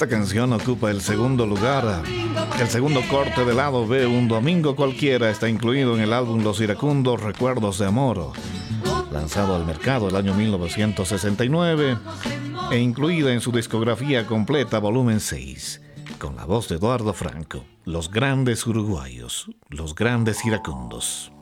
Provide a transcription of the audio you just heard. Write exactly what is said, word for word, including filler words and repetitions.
Esta canción ocupa el segundo lugar, el segundo corte del lado B, Un Domingo Cualquiera. Está incluido en el álbum Los Iracundos Recuerdos de Amor, lanzado al mercado el año mil novecientos sesenta y nueve e incluida en su discografía completa volumen seis, con la voz de Eduardo Franco. Los grandes uruguayos, los grandes iracundos.